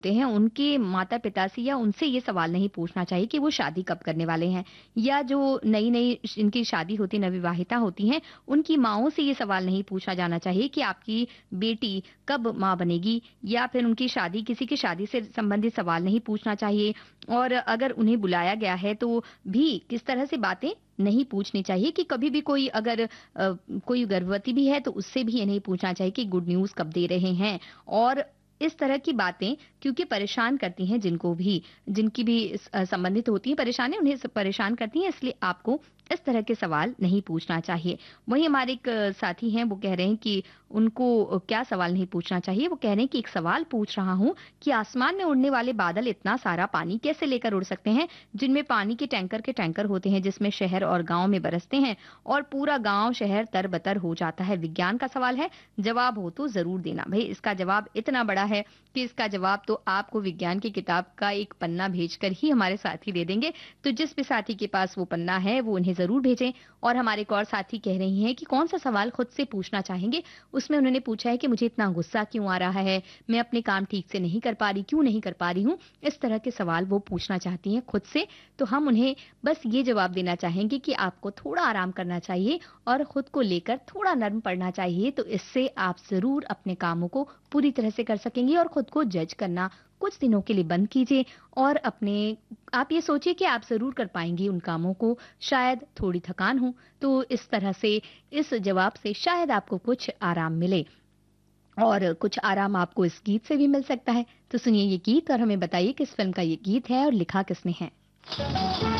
होते हैं उनके माता-पिता से या उनसे ये सवाल नहीं पूछना चाहिए कि वो शादी कब करने वाले हैं, या जो नई-नई इनकी शादी होती नवविवाहिता होती हैं, उनकी माँओं से ये सवाल नहीं पूछा जाना चाहिए कि आपकी बेटी कब माँ बनेगी, या फिर उनकी शादी किसी की शादी से संबंधित सवाल नहीं पूछना चाहिए। और अगर उन्हें बुलाया गया है तो भी किस तरह से बातें नहीं पूछनी चाहिए कि कभी भी कोई अगर कोई गर्भवती भी है तो उससे भी ये नहीं पूछना चाहिए कि गुड न्यूज़ कब दे रहे हैं। और इस तरह की बातें क्योंकि परेशान करती हैं जिनको भी, जिनकी भी संबंधित होती हैं परेशानी, उन्हें परेशान करती हैं, इसलिए आपको इस तरह के सवाल नहीं पूछना चाहिए। वहीं हमारे एक साथी हैं, वो कह रहे हैं कि उनको क्या सवाल नहीं पूछना चाहिए? वो कह रहे हैं कि एक सवाल पूछ रहा हूँ कि आसमान में उड़ने वाले बादल इतना सारा पानी कैसे लेकर उड़ सकते हैं, जिनमें पानी के टैंकर होते हैं, जिसमें शहर और गाँव में बरसते हैं और पूरा गाँव शहर तर-बतर हो जाता है। विज्ञान का सवाल है, जवाब हो तो ज़रूर देना। भई इसका जवाब इतना बड़ा है कि इसका जवाब तो आपको विज्ञान की किताब का एक पन्ना भेजकर ही हमारे साथी दे देंगे। तो जिस भी साथी के पास वो पन्ना है, वो उन्हें ज़रूर भेजें। और हमारे एक और साथी कह रही हैं कि कौन-सा सवाल खुद से पूछना चाहेंगे? उसमें उन्होंने पूछा है कि मुझे इतना गुस्सा क्यों आ रहा है? मैं अपने काम ठीक से नहीं कर पा रही, क्यों नहीं कर पा रही हूँ? इस तरह के सवाल वो पूछना चाहती हैं खुद से। तो हम उन्हें बस ये जवाब देना चाहेंगे कि आपको थोड़ा आराम करना चाहिए और खुद को लेकर थोड़ा नर्म पड़ना चाहिए। तो इससे आप ज़रूर अपने कामों को पूरी तरह से कर सकेंगी और खुद को जज करना कुछ दिनों के लिए बंद कीजिए और अपने आप ये सोचिए कि आप ज़रूर कर पाएँगी उन कामों को, शायद थोड़ी थकान हो। तो इस तरह से इस जवाब से शायद आपको कुछ आराम मिले और कुछ आराम आपको इस गीत से भी मिल सकता है। तो सुनिए ये गीत और हमें बताइए किस फ़िल्म का ये गीत है और लिखा किसने है?